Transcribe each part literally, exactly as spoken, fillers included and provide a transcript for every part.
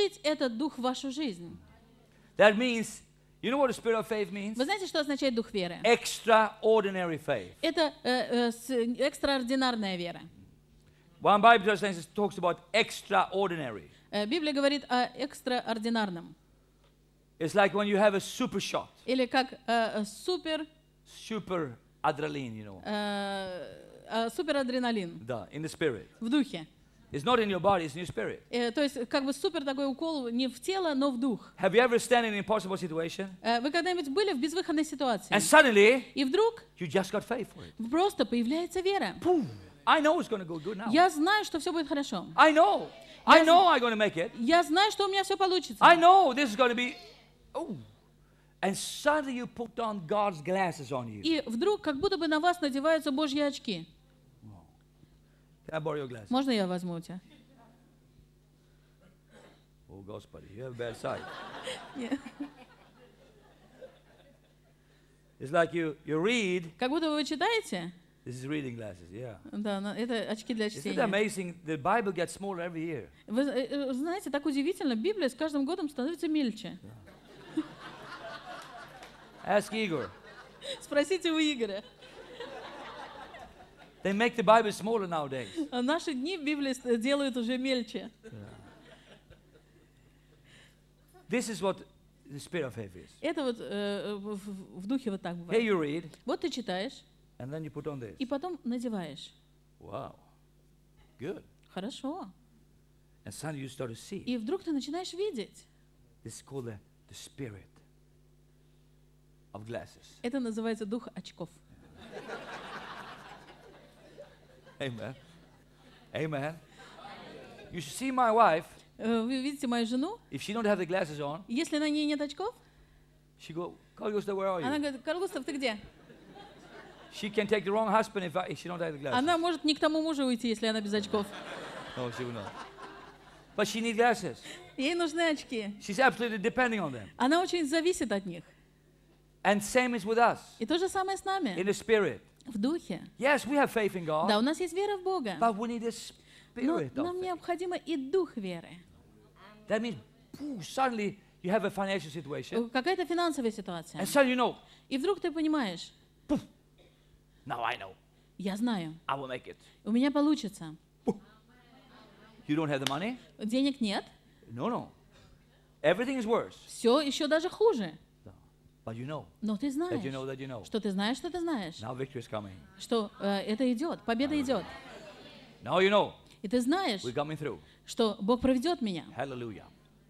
вложить этот дух в вашу жизнь. That means, you know what the spirit of faith means? Вы знаете, что означает дух веры? Extraordinary faith. Это э, э, с- экстраординарная вера. One Bible translation talks about extraordinary. Э, Библия говорит о экстраординарном. It's like when you have a super shot, Или как э, э, супер, super adrenaline, you know, э, э, суперадреналин the, in the spirit. в духе. It's not in your body, it's in your spirit. Э, то есть как бы супер такой укол не в тело, но в дух. Have you ever stand in an impossible situation Э, Вы когда-нибудь были в безвыходной ситуации? and suddenly И вдруг you just got faith for it? просто появляется вера. Boom. I know it's going to go good now. Я знаю, что все будет хорошо. I know. I Yes. know I'm going to make it. Я знаю, что у меня все получится. I know this is going to be. Oh. And suddenly you put on God's glasses on you. И вдруг как будто бы на вас надеваются Божьи очки. Can I borrow your glasses? Можно я возьму у тебя? Oh, Господи, you have a bad sight. Нет. It's like you, you read. Как будто вы читаете? This is reading glasses, yeah. Да, на- это очки для Isn't it чтения. amazing? The Bible gets smaller every year. Вы э, э, знаете, так удивительно, Библия с каждым годом становится мельче. Ask Igor. Спросите у Игоря. They make the Bible smaller nowadays. А наши дни Библии с- делают уже мельче. This is what the spirit of faith is. Это вот э, в, в- в духе вот так Here бывает. you read, Вот ты читаешь, and then you put on this. и потом надеваешь. Wow. Good. Хорошо. And suddenly you start to see. И вдруг ты начинаешь видеть. This is called the, the spirit of glasses. Это называется дух очков. Amen. Amen. You should see my wife. Э, Вы видите мою жену? If she don't have the glasses on, Если на ней нет очков, she go, Carl Gustav, where are она you? говорит: Карл Густав, ты где? She can take the wrong husband if, I, if she don't have the glasses. Она может не к тому мужу уйти, если она без очков. No, she will not. But she needs glasses. Ей нужны очки. She's absolutely depending on them. Она очень зависит от них. And same is with us. И то же самое с In нами. the spirit. В духе. Yes, we have faith in God. Да, у нас есть вера в Бога. But we need the Но spirit of нам faith. необходимо и дух веры. That means pooh, suddenly you have a financial situation. Какая-то финансовая ситуация. And suddenly you know, И вдруг ты понимаешь: now I know. я знаю, I will make it. у меня получится. You don't have the money? Денег нет, No, no. Everything is worse. все еще даже хуже. No. But you know Но ты that you know знаешь, that you know. что ты знаешь, что ты знаешь, Now victory is coming. что э, это идет, победа идет. Now you know И ты знаешь, we're coming through. что Бог проведет меня. Hallelujah.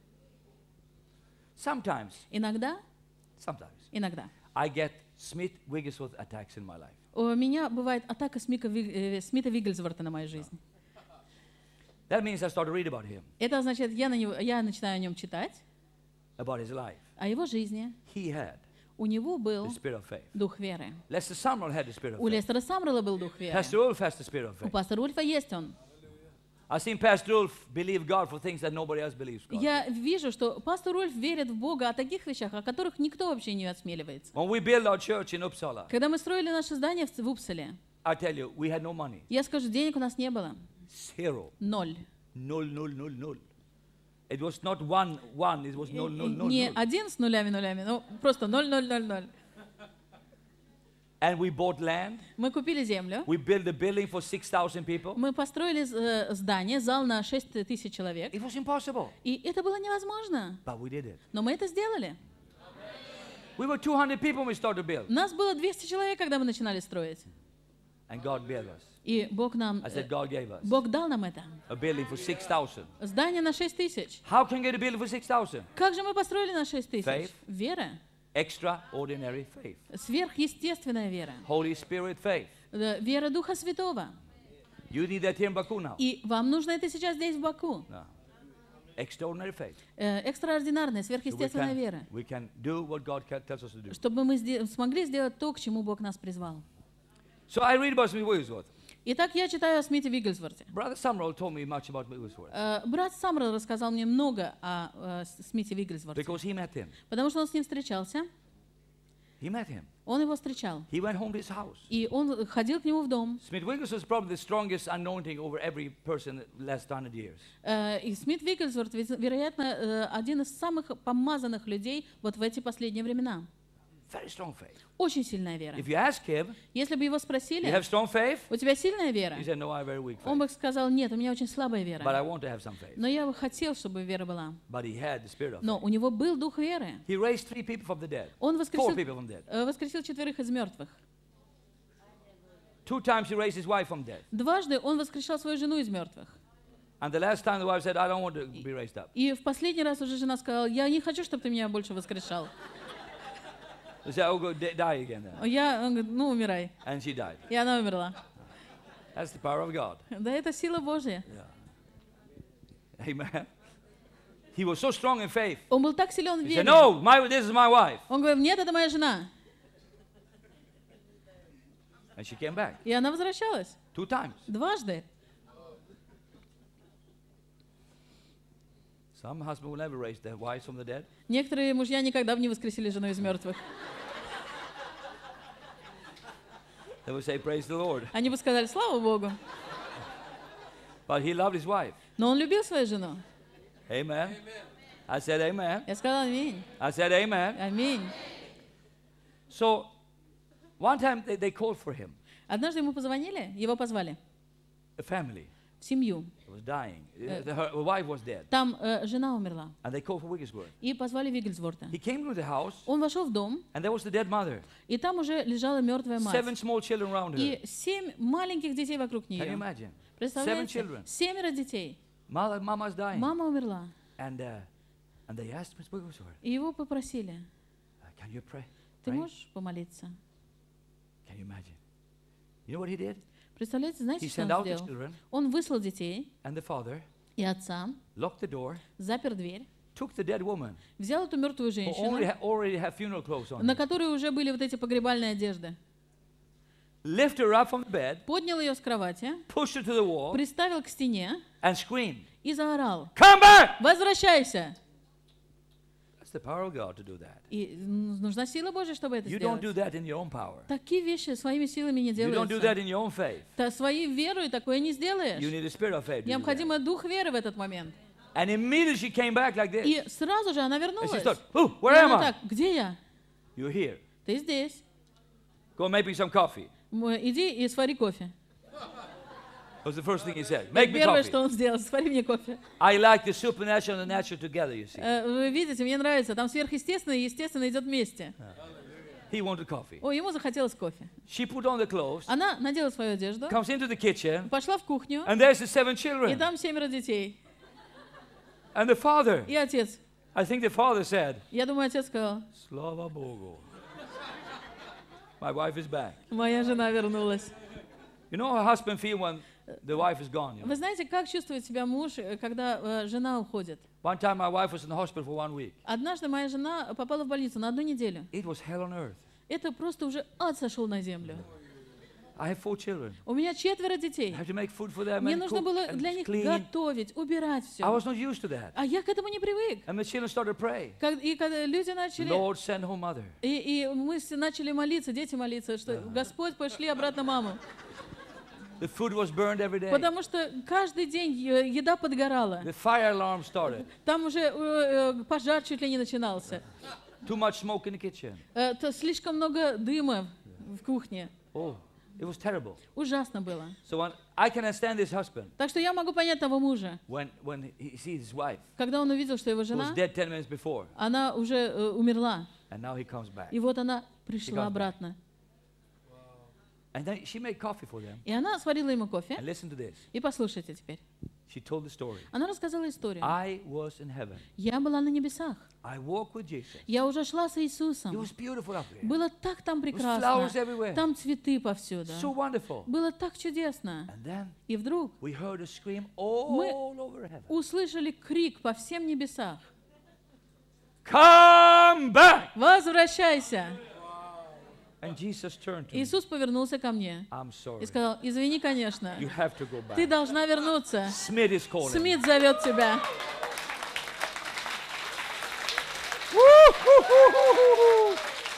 Sometimes, Иногда, sometimes, иногда. I get Smith-Wigglesworth attacks in my life. У меня бывает атака Смика Ви- э, Смита Виггельсворта на мою жизнь. That means I start to read about him, Это означает, я, на него, я начинаю о нем читать, about his life. о его жизни. He had У него был the spirit of faith. дух веры. Lester Sumrall had the spirit of У faith. Лестера Самрела был дух веры. Pastor Ulf has the spirit of У faith. пастора Ульфа есть он. I've seen Pastor Ulf believe God for things that nobody else believes God. Я вижу, что пастор Ульф верит в Бога о таких вещах, о которых никто вообще не осмеливается. When we built our church in Uppsala, Когда мы строили наше здание в в Упсале, I tell you, we had no money. я скажу, денег у нас не было. Zero. Ноль. Null, null, null, null. It was not one, one, it was null, null, null, Не null. один с нулями, нулями, но просто ноль, ноль, ноль, ноль. And we bought land. Мы купили землю, We built a building for six thousand people. мы построили э, здание, зал на шесть тысяч человек, It was impossible, и это было невозможно. but we did it. Но мы это сделали. We were two hundred people when we started to build. Нас было двести человек, когда мы начинали строить. And God gave us. И Бог нам, I said, э, God gave us Бог дал нам это. a building for six thousand. Здание на шесть тысяч. How can you get a building for six thousand? Как же мы построили на шесть тысяч? Faith. Вера. Extraordinary faith. Сверхъестественная вера. Holy Spirit faith. Э, Вера Духа Святого. You need that here in Baku now. И вам нужно это сейчас здесь, в Баку. No. Extraordinary faith. Э, Экстраординарная, So we сверхъестественная can, вера. we can do what God ca- tells us to do. Чтобы мы сде- смогли сделать то, к чему Бог нас призвал. So I read about Smith Wigglesworth. Итак, я читаю о Смите Виггельсворте. Brother Sumrall told me much about Wigglesworth Э, Брат Самрел рассказал мне много о э, С- Смите Виггельсворте, because he met him. потому что он с ним встречался. He He met him. Он его встречал. He went home to his house. И он ходил к нему в дом. Smith Wigglesworth was probably the strongest anointing over every person in the last hundred years. Э, И Смит Вигглсворт, ведь, вероятно, э, один из самых помазанных людей вот в эти последние времена. Very strong faith. Очень сильная вера. If you ask him, Если бы его you спросили, have strong faith? у тебя сильная вера? He said, no, I have very weak Он faith. бы сказал, нет, у меня очень слабая But вера. I want to have some faith. Но я бы хотел, чтобы вера была. But he had the spirit of Но faith. у него был дух веры. He raised three people from the dead. Он Four воскресил, people from the dead. э, воскресил четверых из мертвых. Two times he raised his wife from dead. Дважды он воскрешал свою жену из мертвых. And the last time the wife said, I don't want to be raised up. И в последний раз уже жена сказала, я не хочу, чтобы ты меня больше воскрешал. He said, oh, go di- die again then. Я, он говорит, ну умирай. And she died. И она умерла. That's the power of God. Да, это сила Божья. Amen. He was so strong in faith. Он был так силен в He вере. said, no, my, this is my wife. Он говорит, нет, это моя жена. And she came back И она возвращалась. two times. Дважды. Some husband will never raise their wives from the dead. Некоторые мужья никогда бы не воскресили жену из мертвых. They will say, praise the Lord. Они бы сказали, слава Богу. But he loved his wife. Но он любил свою жену. Amen. I said amen. Я сказала, аминь. I said amen. Аминь. So one time they, they called for him. Однажды ему позвонили, его позвали A family в семью. was dying. Uh, the- her, her wife was dead. Там э, жена умерла. And they called for Wigglesworth. И позвали Вигглсворта. He came to the house, Он вошел в дом, and there was the dead mother. и там уже лежала мертвая мать. Seven small children around her. И семь маленьких детей вокруг Can you нее. imagine? Seven Представляете? children. Семеро детей. Mother, mama's dying. Мама умерла. And, uh, and they asked Miss Wigglesworth, И его попросили, uh, can you pray? ты Pray? можешь помолиться? Can you imagine? You know what he did? Представляете, знаете, He что sent он out the сделал? children Он выслал детей and the father, и отца, locked the door, запер дверь, took the dead woman, взял эту мертвую who already, женщину, ha- already had funeral clothes on, на her, которой уже были вот эти погребальные одежды, lifted her up from the bed, поднял ее с кровати, pushed her to the wall, приставил к стене and screamed, и заорал, come back! возвращайся! That's the power of God to do that. И м, нужна сила Божья, чтобы это You don't do сделать. that in your own power. Такие вещи своими силами не You don't do that делаются. in your own faith. Та своей верой такое не You сделаешь. need a spirit of faith to do that. Необходимо дух веры в этот момент. And immediately she came back like this. И сразу же она And she вернулась. thought, oh, И where am она I? так, где я? You're here. Ты здесь. Go make me some coffee. М, Иди и свари кофе. That was the first thing he said. Make me Первое, coffee. что он сделал, свари мне кофе. I like the supernatural and the natural together, you see. Э, Вы видите, мне нравится, там сверхъестественное и естественное идет вместе. He wanted coffee. О, ему захотелось кофе. She put on the clothes, Она надела свою одежду, comes into the kitchen, пошла в кухню, and there's the seven и children. там семеро детей. And the father, И отец. I think the father said, Я думаю, отец сказал, Slava Bogu. My wife is back. моя жена вернулась. You know how a husband feel when the wife is gone? You know? Вы знаете, как чувствует себя муж, э, когда э, жена уходит? One time my wife was in the hospital for one week. Однажды моя жена попала в больницу на одну неделю. It was hell on earth. Это просто уже ад сошел на землю. I have four children. У меня четверо I детей. have to make food for them Мне and нужно cook было and для них clean. готовить, убирать I все. was not used to that. А я к этому не привык. And the children started to pray. Как- И когда люди начали, Lord, send home mother. и, и мы все начали молиться, дети молиться, что Господь, пошли обратно маму. The food was burned every day. Потому что каждый день е- еда подгорала. The fire alarm started. Там уже э, э, пожар чуть ли не начинался. Too much smoke in the kitchen. Э, то слишком много дыма в кухне. Oh, it was terrible. Ужасно было. So when I can understand this husband Так что я могу понять того мужа, when when he sees his wife когда он увидел, что его who was жена, dead ten minutes before, она уже э, умерла. and now he comes back. И вот она She пришла comes back. обратно. And then she made coffee for them. И она сварила ему кофе. And listen to this. И послушайте теперь. She told the story. Она рассказала историю. I was in heaven. Я была на небесах. I walked with Jesus. Я уже шла с It Иисусом. was beautiful up there. Было так там There was прекрасно. flowers everywhere. Там цветы повсюду. So wonderful. Было так чудесно. And then И вдруг we heard a scream all Мы over heaven. услышали крик по всем небесах. Come back! Возвращайся! And Jesus turned to me. Иисус повернулся ко мне I'm sorry. и сказал, извини, конечно, You have to go back. ты должна вернуться. Smith is calling. Смит зовет тебя.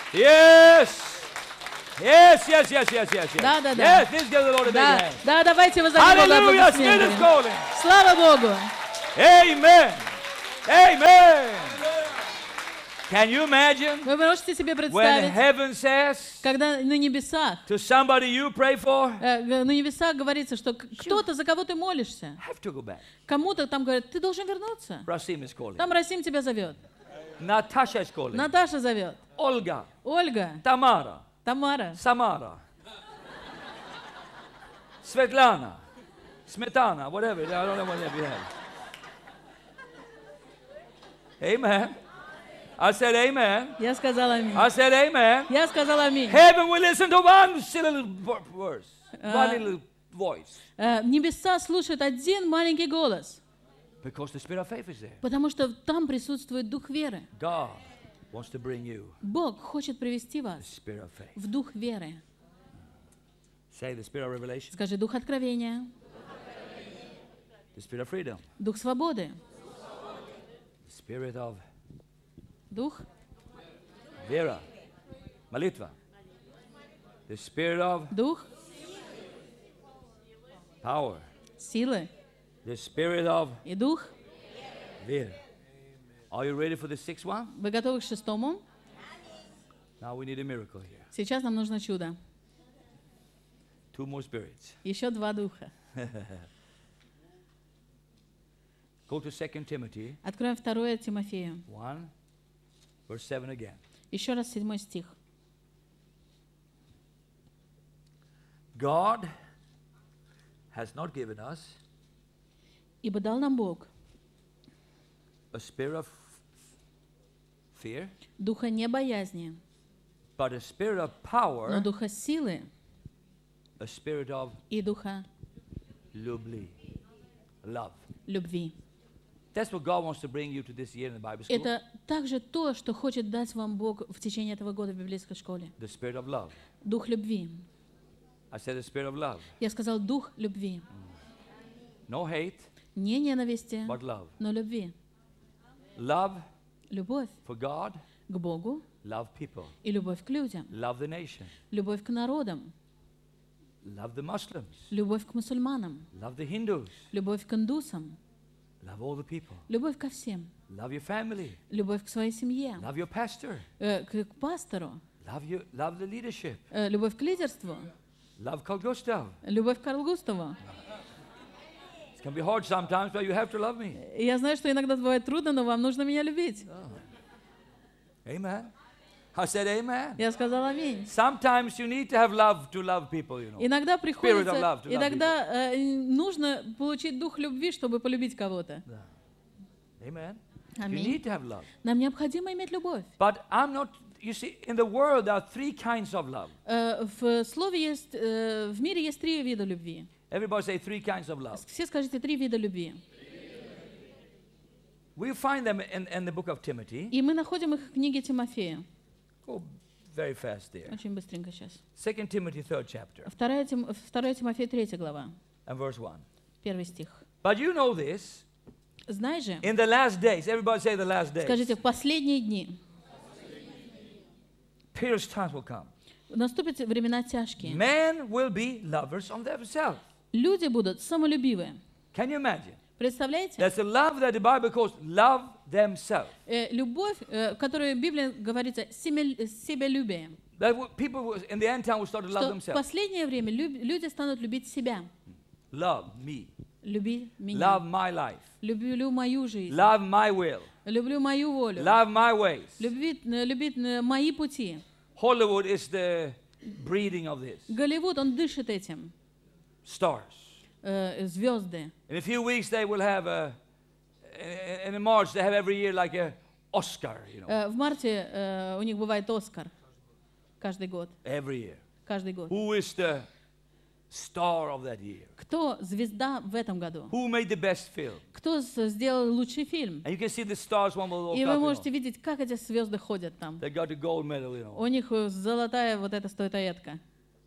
Yes. Yes, yes, yes, yes, yes, yes. Да, да, да. Yes, let's give the Lord a big Да, hand. да, давайте воздаем Богу Hallelujah, Spirit is аплодисменты. calling. Слава Богу! Amen. Amen. Can you imagine Вы можете себе when представить, heaven says когда на небесах, to somebody you pray for, э, г- на небесах говорится, что к- кто-то, за кого ты молишься, have to go back. кому-то там говорят, ты должен вернуться. Rasim is calling. Там Расим тебя зовет, Natasha is calling. Наташа зовет, Olga, Ольга, Tamara, Тамара, Samara, Svetlana, Smetana, whatever. I don't know what you have. Amen. I said amen. Я сказала аминь. I said amen. Я сказала аминь. Heaven will listen to one silly little vo- verse, one Uh, little voice, Э, Небеса слушают один маленький голос, because the spirit of faith is there. потому что там присутствует дух веры. God wants to bring you Бог хочет привести the вас spirit of faith. в дух веры. Say the spirit of revelation, Скажи, дух откровения, the spirit of freedom, дух свободы, the spirit of дух Vera, Malitva, the spirit of дух power, силы the spirit of и дух. Vera. Are you ready for the sixth one? Вы готовы к шестому? Now we need a miracle here. Сейчас нам нужно чудо. Two more spirits. Еще два духа. Go to Second Timothy Откроем второе Тимофею. one, verse seven again. Еще раз седьмой стих. God has not given us «Ибо дал нам Бог a spirit of fear, духа не боязни, but a spirit of но power, духа силы a spirit of и духа lubli, love. любви». That's what God wants to bring you to this year in the Bible school. Это также то, что хочет дать вам Бог в течение этого года в библейской школе. The spirit of love. Дух любви. I said the spirit of love. Я сказал дух любви. No hate, Не ненависти, but love. но любви. Love Любовь for God, к Богу love people, и любовь к людям. love the nation, Любовь к народам. love the Muslims, Любовь к мусульманам. love the Hindus, Любовь к индусам. love all the people, Любовь ко всем. love your family, Любовь к своей семье. love your pastor, Э, к, к пастору. love your, love the leadership, Э, любовь к лидерству. love Carl Gustav. Любовь к Карлу Густаву. It's gonna be hard sometimes, but you have to love me. И я знаю, что иногда бывает трудно, но вам нужно меня любить. Amen. I said amen. Я сказала аминь. Sometimes you need to have love to love people, you know. Иногда приходится, love, to love иногда э, нужно получить дух любви, чтобы полюбить кого-то. Amen. You Аминь. need to have love. Нам необходимо иметь любовь. But I'm not, you see, in the world there are three kinds of love. Э, в слове есть, э, в мире есть три вида любви. Everybody say three kinds of love. Все скажите три вида любви. We find them in, in the book of Timothy. И мы находим их в книге Тимофея. Go very fast there. Очень быстренько сейчас. Second Timothy, third chapter, Вторая, Тим, вторая Тимофея, третья глава, and verse one. первый стих. But you know this, Знаешь же, in the last days, everybody say the last days, скажите, в последние дни perilous times will come. наступят времена тяжкие. Men will be lovers of themselves. Люди будут самолюбивы. Can you imagine? Представляете? There's a love that the Bible calls love themselves. Э, любовь, э, которую в Библии говорится, семя- себялюбие. That w- people will- in the end time will start to love Что в themselves. последнее время люб- люди станут любить себя. Love me. Люби меня. Love my life. Люблю мою жизнь. Love my will. Люблю мою волю. Love my ways. Любит, э, любит э, мои пути. Hollywood is the breeding of this. Голливуд, он дышит этим. Stars. Э, звезды. In a few weeks they will have a, and in March they have every year like a Oscar, you know, Э, в марте э, у них бывает Оскар. Каждый год. every year. Каждый год. Who is the star of that year? Кто звезда в этом году? Who made the best film? Кто с- сделал лучший фильм? And you can see the stars one will walk И up, вы you можете know. видеть, как эти звезды ходят там. They got the gold medal, you know. У них э, золотая вот эта статуэтка.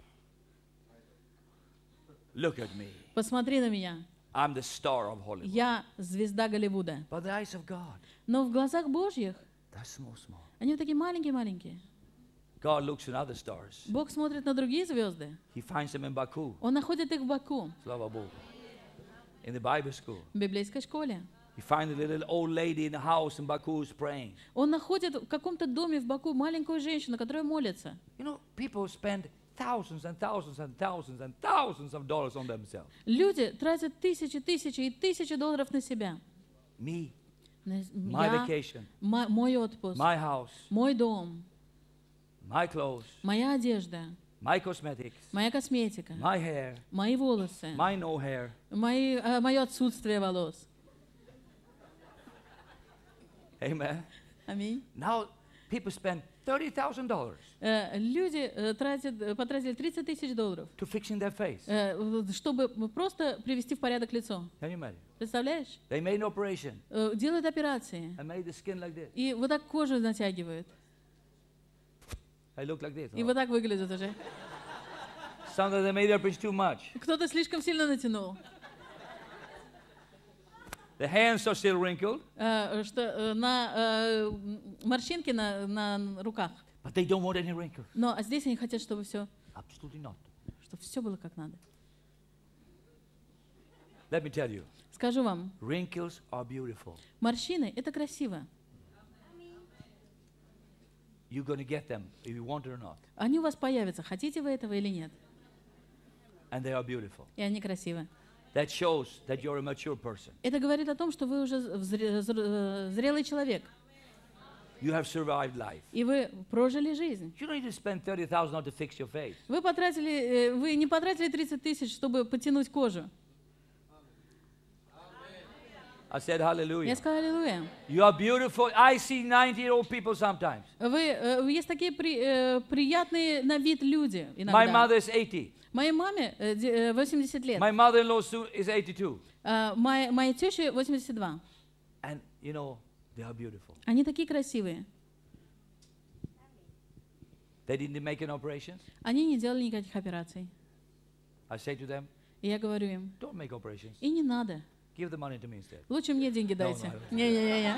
Look at me. Посмотри на меня. I'm the star of Hollywood. Я звезда Голливуда. But the eyes of God, Но в глазах Божьих they're small, small. они вот такие маленькие-маленькие. God looks at other stars. Бог смотрит на другие звезды. He finds them in Baku, Он находит их в Баку, Slava Bogu, in the Bible school. в библейской школе. He finds a little old lady in the house in Baku who's praying. Он находит в каком-то доме в Баку маленькую женщину, которая молится. You know, people spend thousands and thousands and thousands and thousands of dollars on themselves. Люди тратят тысячи, тысячи и тысячи долларов на себя. Me, На- my Я, vacation, мо- мой отпуск, my house, мой дом, my clothes, моя одежда, my cosmetics, моя косметика, my hair, мои волосы, my no hair. мои, э, мое отсутствие волос. Amen. Аминь. Now, people spend thirty thousand dollars Э, Люди э, тратят, э, потратили тридцать тысяч долларов, to fixing their face. э, в- чтобы просто привести в порядок лицо. Can you imagine? Представляешь? They made an operation Э, Делают операции, and made the skin like this. и вот так кожу натягивают, I look like this. и вот так выглядят уже. Sometimes they made the operation too much. Кто-то слишком сильно натянул, The hands are still wrinkled, э, что э, на э, м, морщинки на, на руках. but they don't want any wrinkles. Но а здесь они хотят, чтобы все, Absolutely not. чтобы все было как надо. Let me tell you, Скажу вам, wrinkles are beautiful. морщины — это красиво. You're going to get them if you want it or not. Они у вас появятся, хотите вы этого или нет. And they are beautiful. И они красивы. That shows that you're a mature person. Это говорит о том, что вы уже взре- зр- э, зрелый человек, You have survived life. и вы прожили жизнь. You don't need to spend thirty thousand dollars to fix your face. Вы потратили, э, вы не потратили тридцать тысяч, чтобы потянуть кожу. I said Я hallelujah. сказала аллилуйя. You are beautiful. I see ninety-year-old people sometimes. Вы, э, есть такие при- э, приятные на вид люди My иногда. mother is eighty. Моей маме э, де- э, восемьдесят лет, My mother-in-law Sue is eighty-two. а моей, моей теще восемьдесят два. And you know, they are beautiful. Они такие красивые. They didn't make an operation. Они не делали никаких операций. I say to them, И я говорю им, don't make operations. и не надо. Give the money to me instead. Лучше мне деньги No, дайте. no, I don't. Не-не-не,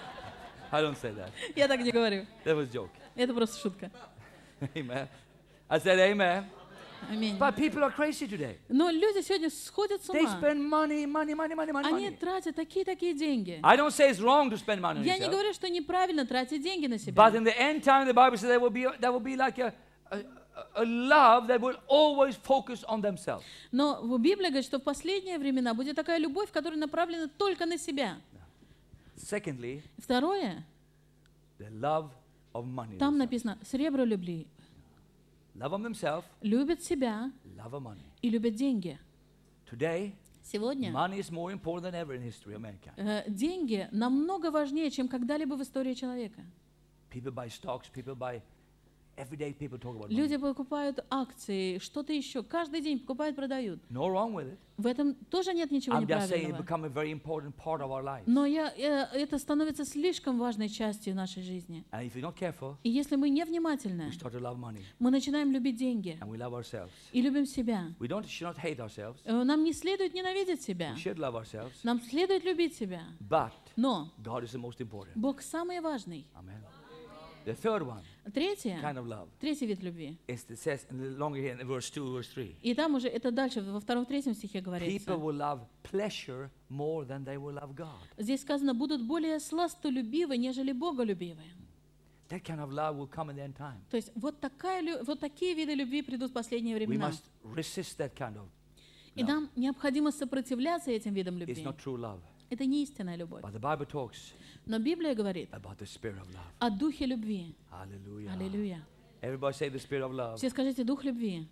I don't say that. я так не говорю. That was a joke. Это просто шутка. Amen. I said amen. Аминь. But people are crazy today. Но люди сегодня сходят с They ума. spend money, money, money, money, money, Они money. тратят такие-такие деньги. I don't say it's wrong to spend money on Я не yourself. говорю, что неправильно тратить деньги на But себя. in the end time, the Bible says there will be there will be like a, a, a love that will always focus on themselves. Но в Библии говорит, что в последние времена будет такая любовь, которая направлена только на себя. Secondly, Второе, the love of money. там написано, сребро любви. Love of themselves, Любят себя love of money. и любят деньги. Today, Сегодня money is more important than ever in history of mankind. э, деньги намного важнее, чем когда-либо в истории человека. People buy stocks, people buy every day people talk about money. Люди покупают акции, что-то еще. Каждый день покупают, продают. No wrong with it. В этом тоже нет ничего I'm just saying it неправильного. become a very important part of our life. Но я, э, это становится слишком важной частью нашей жизни. And if you're not careful, И если мы невнимательны, we start to love money мы начинаем любить деньги and we love ourselves. и любим себя. We don't should not hate ourselves. Э, Нам не следует ненавидеть себя. We should love ourselves. Нам следует любить себя. But Но God is the most important. Бог самый важный. Amen. The third one, Третье, kind of love, третий вид любви. is it says in the longer here in verse two, verse three. И там уже это дальше, во втором-третьем стихе People говорится. will love pleasure more than they will love God. Здесь сказано, будут более сластолюбивы, нежели боголюбивы. That kind of love will come in the end time. То есть вот, такая, лю- вот такие виды любви придут в последние We времена. must resist that kind of И love. нам необходимо сопротивляться этим видам It's любви. not true love. Это не истинная любовь. But the Bible talks Но Библия говорит about the spirit of love. о духе любви. Hallelujah. Аллилуйя. Everybody say the spirit of love. Все скажите дух любви.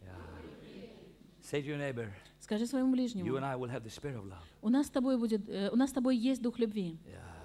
Say to your neighbor, Скажи своему you ближнему. and I will have the spirit of love. У нас с тобой будет, э, у нас с тобой есть дух любви.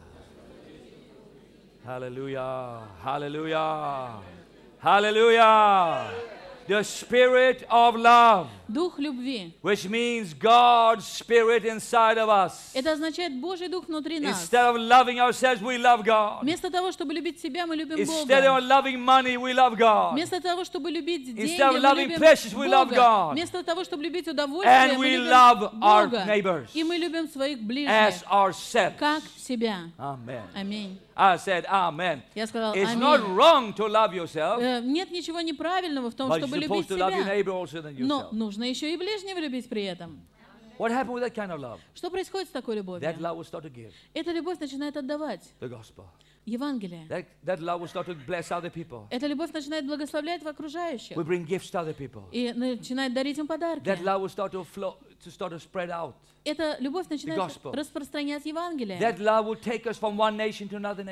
Hallelujah. Hallelujah. Hallelujah. The spirit of love, Дух любви. which means God's spirit inside of us. Это означает Божий дух внутри нас. Instead of loving ourselves, we love God. Вместо того, чтобы любить себя, мы любим Instead Бога. of loving money, we love God. Вместо того, чтобы любить деньги, Instead of мы loving любим pleasures, we love Бога. God. Вместо того, чтобы любить удовольствие, And мы we любим love our Бога. neighbors И мы любим своих ближних, as ourselves. как себя. Amen. Аминь. I said, Amen. Я сказал, It's not аминь. wrong to love yourself, Э, Нет ничего неправильного в том, but чтобы you're любить supposed to love your себя. neighbor also than Но yourself. нужно еще и ближнего любить при этом. What happened with that kind of love? Что происходит с такой любовью? That love will start to give Эта любовь начинает отдавать the gospel. Евангелие. That, that love will start to bless other people. Эта любовь начинает благословлять в окружающих We bring gifts to other people. и начинает дарить им подарки. That love will start to flow, to start to spread out. Эта любовь начинает gospel. распространять Евангелие. That love will take us from one nation to another nation.